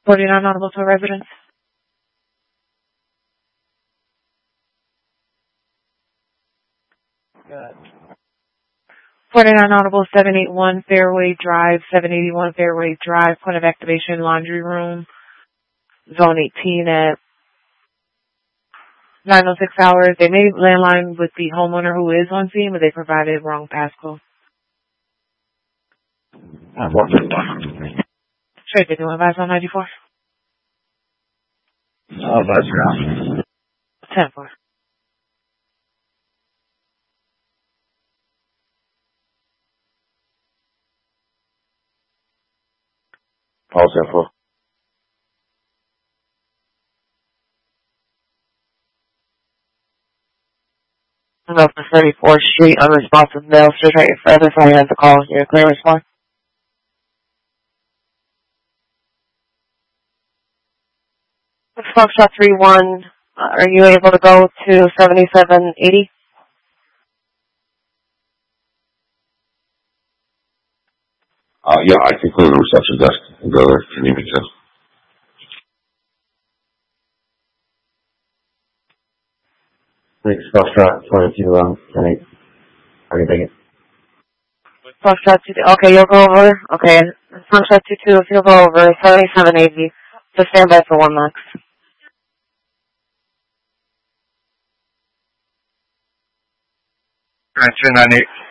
49 Audible to a residence. Good. 49 Audible, 781 Fairway Drive, 781 Fairway Drive, point of activation, laundry room, zone 18 at 9:06 hours. They may landline with the homeowner who is on scene, but they provided wrong passcode. Straight to doing advice on 94. Oh, that's right. 10-4. Pause 10-4. North 34th Street, unresponsive mail, straight right in front of us. I have the call. You're clear response. Foxtrot 31, are you able to go to 7780? Yeah, I can clear the reception desk and go there if you need me to. Thanks, Foxtrot 22, 10-8. I can take it. Foxtrot 22, okay, you'll go over, okay, Foxtrot 22, if you'll go over, 7780, so stand by for 1 max. Alright, 298.